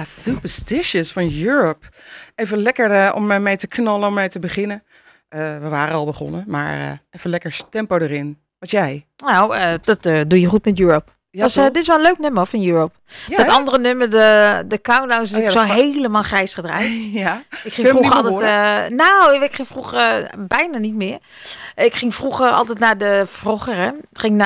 Ja, Superstitious van Europe. Even lekker om mee te knallen, om mee te beginnen. We waren al begonnen, maar even lekker tempo erin. Wat jij? Nou, dat doe je goed met Europe. Ja, Dit is wel een leuk nummer van Europe. Ja, dat hè? andere nummer, de Countdown, is zo helemaal grijs gedraaid. Ja. Ik ging vroeger altijd... ik ging vroeger bijna niet meer. Ik ging vroeger altijd naar de Vroegeren.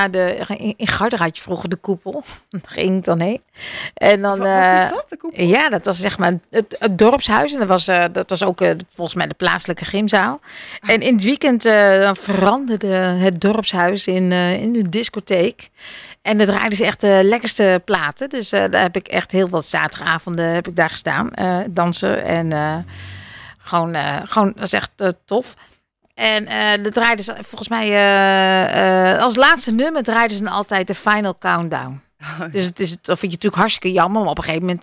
In Garder had je vroeger de Koepel. Daar ging ik dan heen. En dan, Wat is dat, de Koepel? Ja, dat was zeg maar het dorpshuis. En dat was ook volgens mij de plaatselijke gymzaal. En in het weekend dan veranderde het dorpshuis in de discotheek. En dat draaiden ze echt de lekkerste platen. Dus daar heb ik echt heel wat zaterdagavonden heb ik daar gestaan. Dansen en gewoon, dat is echt tof. En dat draaiden ze volgens mij als laatste nummer draaiden ze dan altijd de Final Countdown. Dus dat vind je natuurlijk hartstikke jammer. Maar op een gegeven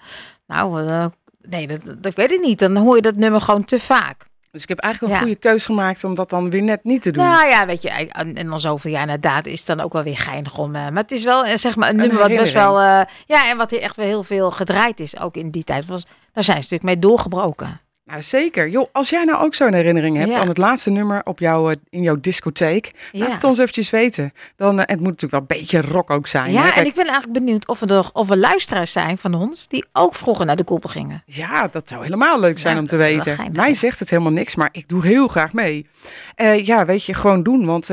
moment, dat weet ik niet. Dan hoor je dat nummer gewoon te vaak. Dus ik heb eigenlijk een goede keus gemaakt om dat dan weer net niet te doen. Nou ja, weet je, en dan zoveel jaar inderdaad is het dan ook wel weer geinig om. Maar het is wel zeg maar een nummer wat best wel, en wat hier echt wel heel veel gedraaid is, ook in die tijd. Daar zijn ze natuurlijk mee doorgebroken. Nou zeker. Joh, als jij nou ook zo'n herinnering hebt aan het laatste nummer op in jouw discotheek, laat het ons eventjes weten. Dan, het moet natuurlijk wel een beetje rock ook zijn. Ja, hè? Kijk, en ik ben eigenlijk benieuwd of er luisteraars zijn van ons die ook vroeger naar de Koepel gingen. Ja, dat zou helemaal leuk zijn om te weten. Mij zegt het helemaal niks, maar ik doe heel graag mee. Weet je, gewoon doen. Want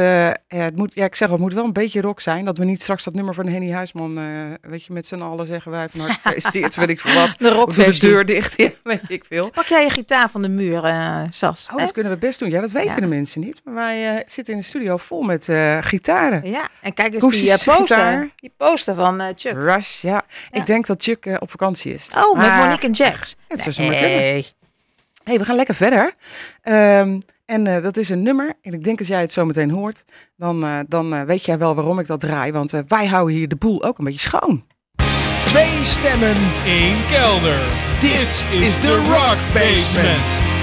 het moet wel een beetje rock zijn. Dat we niet straks dat nummer van Henny Huisman, met z'n allen zeggen wij van harte gefeliciteerd, weet ik veel wat. De rockversie. De deur dicht, ja, weet ik veel. Pak jij je gitaar van de muur, Sas? Oh, dat kunnen we best doen. Ja, dat weten de mensen niet. Maar wij zitten in de studio vol met gitaren. Ja, en kijk eens die poster. Die poster van Chuck. Rush, ja. Ik denk dat Chuck op vakantie is. Oh, met Monique en Jax. Het zou zo maar kunnen. Hey, we gaan lekker verder. Dat is een nummer. En ik denk als jij het zo meteen hoort, dan weet jij wel waarom ik dat draai. Want wij houden hier de boel ook een beetje schoon. 2 stemmen, 1 kelder. Dit is de Rock Basement.